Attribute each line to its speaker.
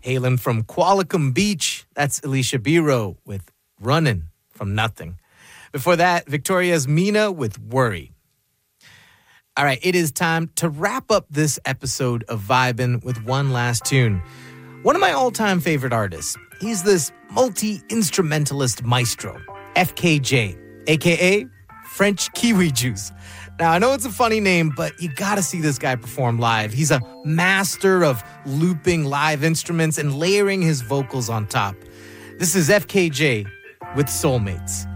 Speaker 1: Hailing from Qualicum Beach, that's Alicia Biro with Runnin' From Nothing. Before that, Victoria's Mina with Worry. All right, it is time to wrap up this episode of Vibin' with one last tune. One of my all-time favorite artists. He's this multi-instrumentalist maestro, FKJ, a.k.a. French Kiwi Juice. Now, I know it's a funny name, but you gotta see this guy perform live. He's a master of looping live instruments and layering his vocals on top. This is FKJ with Soulmates.